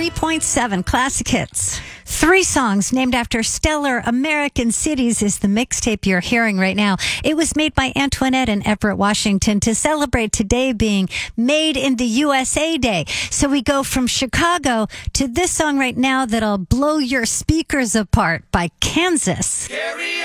103.7 Classic Hits. 3 songs named after stellar American cities is the mixtape you're hearing right now. It was made by Antoinette and Everett Washington to celebrate today being Made in the USA Day. So we go from Chicago to this song right now that'll blow your speakers apart by Kansas.